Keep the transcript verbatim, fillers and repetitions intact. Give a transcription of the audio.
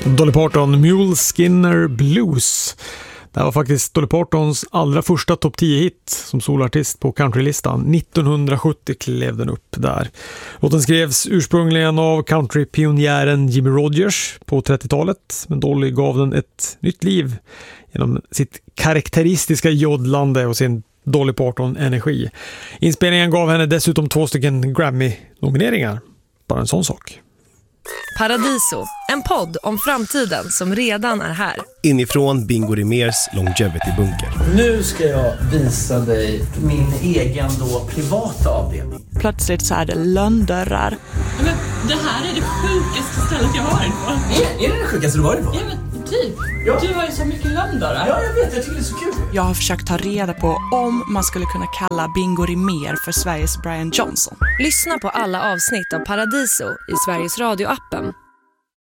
Dolly Parton, Mule Skinner Blues. Det var faktiskt Dolly Partons allra första topp tio-hit som solartist på countrylistan. nittonhundrasjuttio klev den upp där. Låten skrevs ursprungligen av countrypionjären Jimmy Rogers på trettiotalet, men Dolly gav den ett nytt liv genom sitt karaktäristiska joddlande och sin Dolly Parton-energi. Inspelningen gav henne dessutom två stycken Grammy-nomineringar. Bara en sån sak. Paradiso, en podd om framtiden som redan är här. Inifrån Bingo Rimérs Longevity-bunker. Nu ska jag visa dig min egen då privata avdelning. Plötsligt så är det lönndörrar. Men det här är det sjukaste stället jag har varit på. Är, är det det sjukaste du varit på? Ja, men typ. Ja. Du har ju så mycket lönndörrar. Ja, jag vet. Jag tycker det är så kul. Jag har försökt ta reda på om man skulle kunna kalla Bingo Rimér för Sveriges Brian Johnson. Lyssna på alla avsnitt av Paradiso i Sveriges Radio-appen